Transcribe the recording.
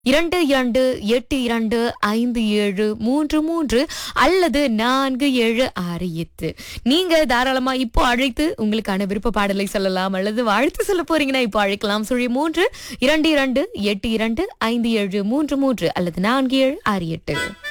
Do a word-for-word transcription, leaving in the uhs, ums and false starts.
இரண்டு இரண்டு எட்டு இரண்டு ஐந்து ஏழு மூன்று மூன்று அல்லது நான்கு ஏழு ஆறு எட்டு. நீங்க தாராளமா இப்போ அழைத்து உங்களுக்கான விருப்ப பாடலை சொல்லலாம் அல்லது வாழ்த்து சொல்ல போறீங்கன்னா இப்போ அழைக்கலாம். சுழி மூன்று இரண்டு இரண்டு எட்டு இரண்டு ஐந்து ஏழு மூன்று மூன்று அல்லது நான்கு ஏழு ஆறு எட்டு.